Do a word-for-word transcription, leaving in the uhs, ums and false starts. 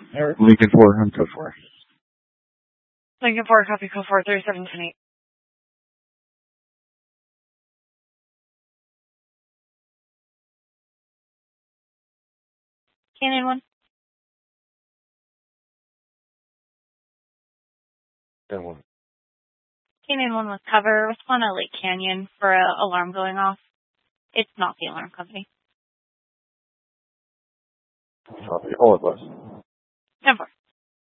Lincoln four, I'm code four. Lincoln four, copy code four, thirty-seven ten eight. Canyon one. ten one. Canyon one with cover. Respond at Lake Canyon for an alarm going off. It's not the alarm company. Copy. All it was. ten four.